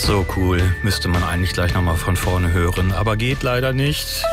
So cool, müsste man eigentlich gleich nochmal von vorne hören, aber geht leider nicht.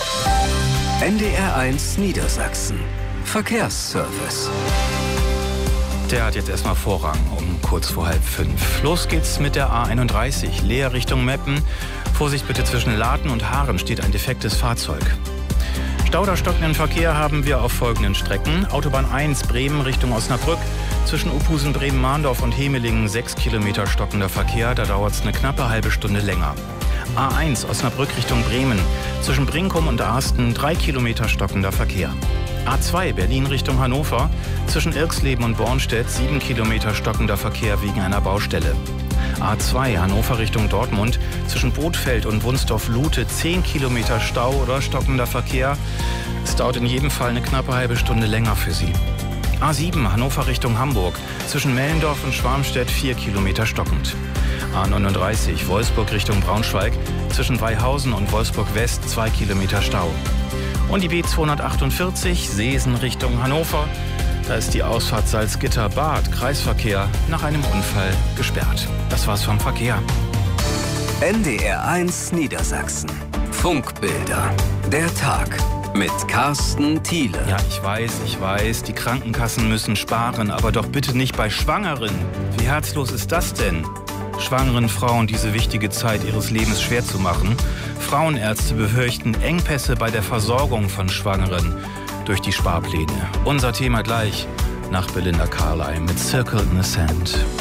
NDR1 Niedersachsen. Verkehrsservice. Der hat jetzt erstmal Vorrang um kurz vor 4:30. Los geht's mit der A31, Leer Richtung Meppen. Vorsicht bitte, zwischen Laten und Haaren steht ein defektes Fahrzeug. Stau oder stockenden Verkehr haben wir auf folgenden Strecken. Autobahn 1 Bremen Richtung Osnabrück. Zwischen Uphusen, Bremen-Mahndorf und Hemelingen 6 Kilometer stockender Verkehr. Da dauert es eine knappe halbe Stunde länger. A1 Osnabrück Richtung Bremen. Zwischen Brinkum und Arsten 3 Kilometer stockender Verkehr. A2 Berlin Richtung Hannover. Zwischen Irxleben und Bornstedt 7 Kilometer stockender Verkehr wegen einer Baustelle. A2 Hannover Richtung Dortmund. Zwischen Bothfeld und Wunsdorf-Lute 10 Kilometer Stau oder stockender Verkehr. Es dauert in jedem Fall eine knappe halbe Stunde länger für Sie. A7 Hannover Richtung Hamburg. Zwischen Mellendorf und Schwarmstedt 4 Kilometer stockend. A39 Wolfsburg Richtung Braunschweig. Zwischen Weihausen und Wolfsburg-West 2 Kilometer Stau. Und die B248 Seesen Richtung Hannover. Da ist die Ausfahrt Salzgitter-Bad, Kreisverkehr, nach einem Unfall gesperrt. Das war's vom Verkehr. NDR1 Niedersachsen. Funkbilder. Der Tag mit Carsten Thiele. Ja, ich weiß, die Krankenkassen müssen sparen, aber doch bitte nicht bei Schwangeren. Wie herzlos ist das denn? Schwangeren Frauen diese wichtige Zeit ihres Lebens schwer zu machen. Frauenärzte befürchten Engpässe bei der Versorgung von Schwangeren durch die Sparpläne. Unser Thema gleich nach Belinda Carlisle mit Circle in the Sand.